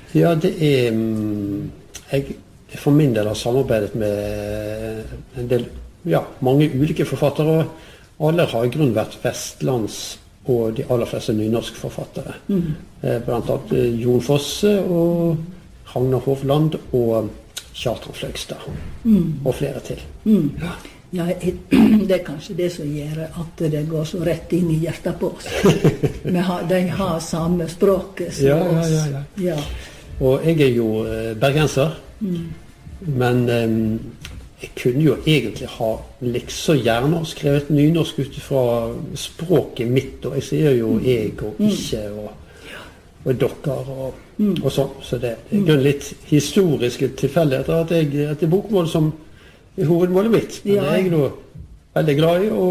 Ja, det jeg for min del har samarbeidet med en del, mange ulike forfattere, og alle har i grunnen vært vestlands- og de aller fleste nynorsk forfattere. Blant annet Jon Fosse og Ragnar Hovland og Kjartan Fløgstad, og flere til. Ja, det kanskje det som gjør at det går så rett inn i hjertet på oss. De har samme språket som oss. Ja. Og jeg jo bergenser, men jeg kunne jo egentlig ha liksom gjerne skrevet nynorsk ut fra språket mitt, og jeg sier jo jeg og ikke, og dere, og sånn. Så det er litt historiske tilfeldigheter at det er bokmål som er hovedmålet mitt. Men jeg er nå veldig glad i å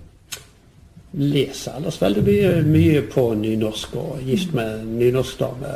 lese ellers veldig mye på nynorsk, og gift med nynorsk dame.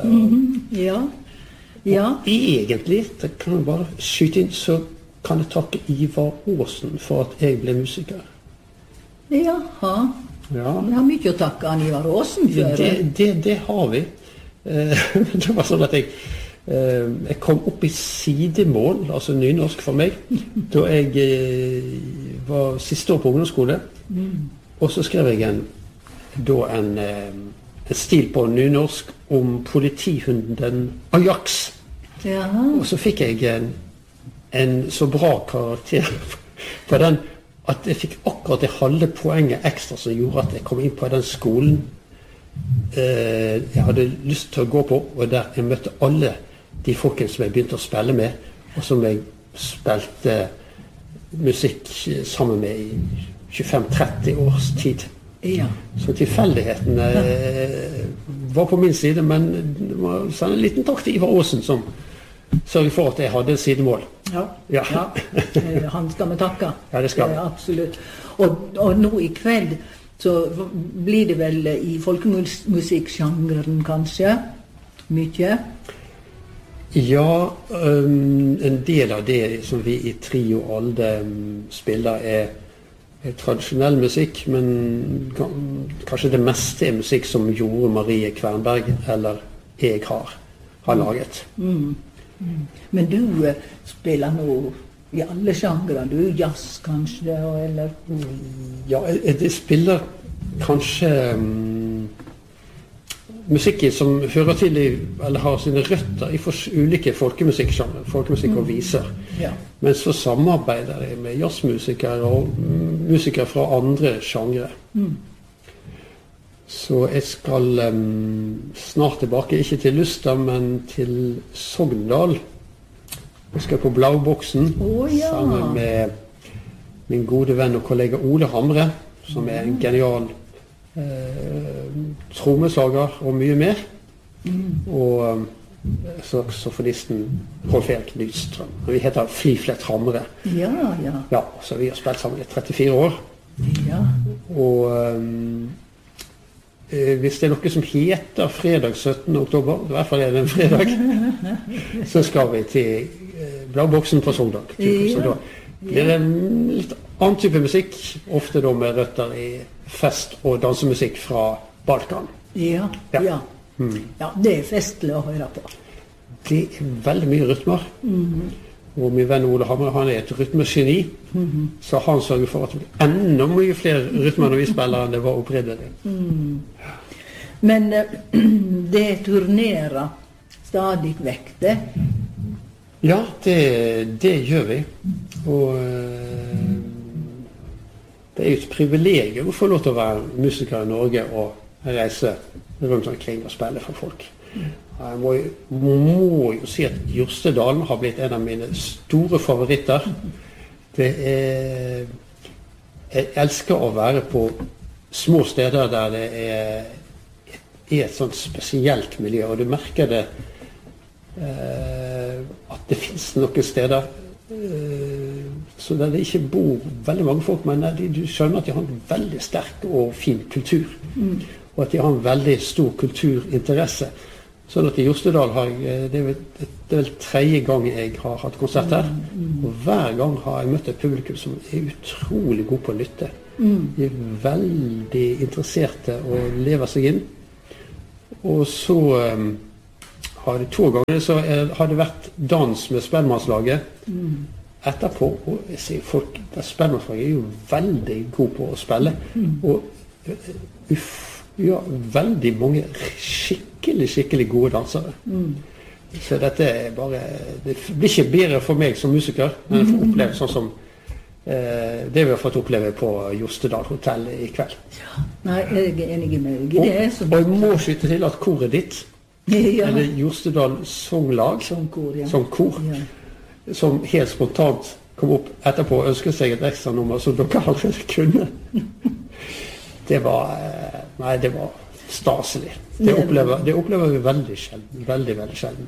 Og egentlig, det kan jeg bare skyte inn, så kan jeg takke Ivar Aasen for at jeg ble musiker. Jaha. Ja. Vi har mye å takke an Ivar Aasen for. Det har vi. Det var sånn at jeg kom opp i sidemål, altså nynorsk for meg, da jeg var siste år på ungdomsskole. Og så skrev jeg en stil på nynorsk om politihunden Ajax. Og så fikk jeg en så bra karakter på den, at jeg fikk akkurat det halve poenget ekstra som gjorde at jeg kom inn på den skolen jeg hadde lyst til å gå på, og der jeg møtte alle de folkene som jeg begynte å spille med, og som jeg spilte musikk sammen med i 25-30 års tid. Så tilfeldighetene var på min side, men det var en liten takk til Ivar Aasen som sørget for at jeg hadde sidemål. Ja. Han skal vi takke. Ja, det skal vi. Absolutt. Og nå i kveld så blir det vel i folkemusikksjangeren kanskje mye? Ja, en del av det som vi i Trio Alde spiller er tradisjonell musikk, men kanskje det meste er musikk som Jore Marie Kvernberg eller jeg har laget. Men du spiller nå i alle sjangere, du jazz kanskje, eller? Ja, jeg spiller kanskje musikk som hører til eller har sine røtter i ulike folkemusikksjangere, folkemusikk og viser. Men så samarbeider jeg med jazzmusikere og musikere fra andre sjangere. Så jeg skal snart tilbake, ikke til Luster, men til Sogndal. Jeg skal på Blauboksen sammen med min gode venn og kollega Ole Hamre, som er en genial trommeslager og mye mer. Og saksofonisten Rolf Erik Nystrøm. Vi heter Fliflet Hamre. Ja, så vi har spilt sammen i 34 år. Og hvis det er noe som heter fredag 17. oktober, i hvert fall er det en fredag, så skal vi til Blauboksen på Sogndal. Så da blir det en litt annen type musikk, ofte da med røtter i fest- og dansemusikk fra Balkan. Ja, det er festlig å høre på. Det er veldig mye rytmer. Og min venn Ole Hamre, han er et rytmegeni, så han sørger for at det blir enda mye flere rytmer når vi spiller enn det var opprinnelig. Men det turnerer stadig vekk, det? Ja, det gjør vi. Og det er jo et privilegium å få lov til å være musiker i Norge og reise rundt omkring og spille for folk. Jeg må jo si at Jostedalen har blitt en av mine store favoritter. Jeg elsker å være på små steder der det er et sånt spesielt miljø, og du merker det at det finnes noen steder så der det ikke bor veldig mange folk, men du skjønner at de har en veldig sterk og fin kultur, og at de har en veldig stor kulturinteresse. Sånn at i Jostedal det er vel 3. gang jeg har hatt konsert her, og hver gang har jeg møtt et publikum som er utrolig god på å lytte. De er veldig interesserte og lever seg inn. Og så har det 2 ganger, så har det vært dans med Spellemannslaget etterpå. Og jeg ser folk, Spellemannslaget jo veldig god på å spille. Og ja, veldig mange skikkelig gode dansere. Så dette bare, det blir ikke bedre for meg som musiker, men jeg får oppleve sånn som det vi har fått oppleve på Jostedal Hotel i kveld. Ja, nei, jeg enig med deg. Og jeg må skyte til at koret ditt, eller Jostedal Songlag, som kor, som helt spontant kom opp etterpå og ønsket seg et ekstra nummer som dere allerede kunne. Det var staselig. Det opplever vi veldig sjelden. Veldig sjelden.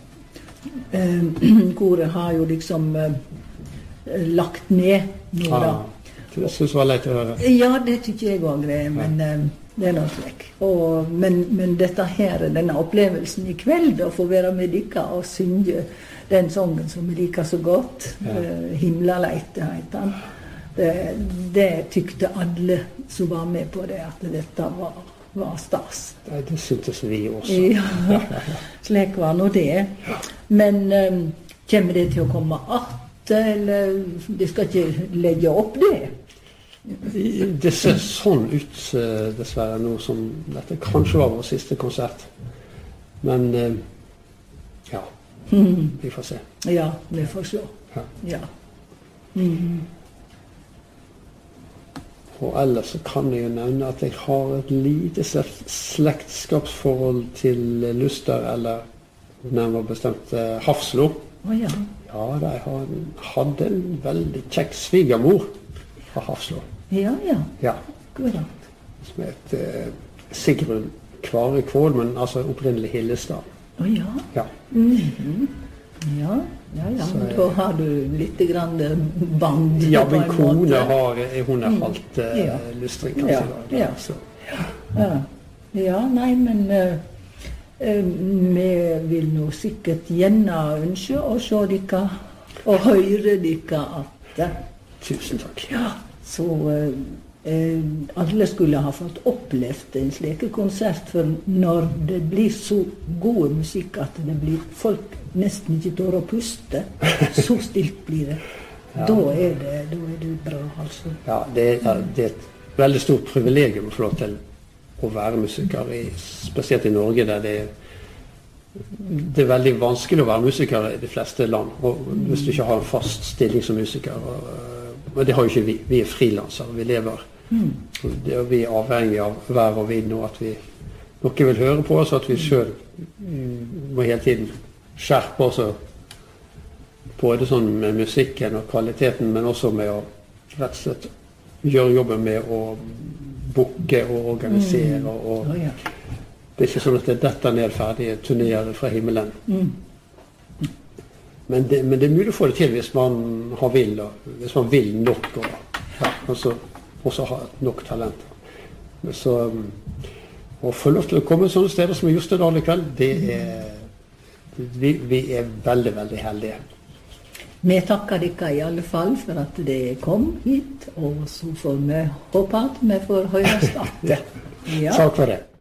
Koret har jo liksom lagt ned nå da. Det synes jeg var leit å høre. Ja, det tykker jeg også det, men det noe slik. Men dette her, denne opplevelsen i kveld, å få være med dere og synge den sangen som vi liker så godt, Himlaleite heter den, det tykte alle som var med på det, at dette var stas. Det syntes vi også. Ja, slik var nå det. Men kommer det til å komme eller de skal ikke legge opp det? Det ser sånn ut, dessverre, nå som dette kanskje var vår siste konsert. Men ja, vi får se. Ja, vi får se. Ja. Og ellers så kan jeg jo nevne at jeg har et lite slektskapsforhold til Luster, eller nærmere bestemt Hafslo. Ja. Ja, de hadde en veldig kjekk svigermor fra Hafslo. Ja. God. Som het Sigrun Kvare Kvål, men altså opprinnelig Hillestad. Ja. Ja, men da har du litt grann band. Ja, min kone hun halvt lystring, kanskje. Ja, nei, men vi vil nå sikkert gjerne ønske å se dere og høre dere at Tusen takk. Ja, så alle skulle ha fått opplevd en slik konsert, for når det blir så god musikk at det blir folk nesten ikke tør å puste, så stilt blir det. Da er det bra, altså. Ja, det er et veldig stort privilegium å få lov til å være musiker, spesielt i Norge, der det er veldig vanskelig å være musiker i de fleste land, og hvis du ikke har en fast stilling som musiker. Men det har jo ikke vi. Vi er frilansere, vi lever. Vi er avhengig av vær og vind, og at noen vil høre på oss, at vi selv må hele tiden skjerpe oss, både sånn med musikken og kvaliteten, men også med å rett og slett gjøre jobben med å booke og organisere. Og det er ikke sånn at det detter ned ferdige turnéer fra himmelen. Men det er mulig å få det til hvis man hvis man vil nok, og også ha nok talent. Så å få lov til å komme sånne steder som Jostedal i kveld, vi er veldig, veldig heldige. Vi takker dere i alle fall for at dere kom hit, og så får vi håpe at vi får høre starten. Takk for det.